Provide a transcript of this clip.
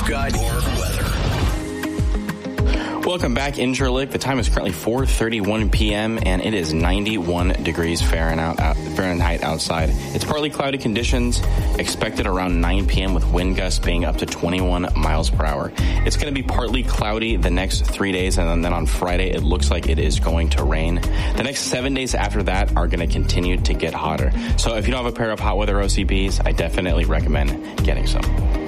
We've got your weather. Welcome back, Incirlik. The time is currently 4:31 p.m. and it is 91 degrees Fahrenheit outside. It's partly cloudy conditions expected around 9 p.m. with wind gusts being up to 21 miles per hour. It's going to be partly cloudy the next 3 days, and then on Friday it looks like it is going to rain. The next 7 days after that are going to continue to get hotter. So if you don't have a pair of hot weather OCBs, I definitely recommend getting some.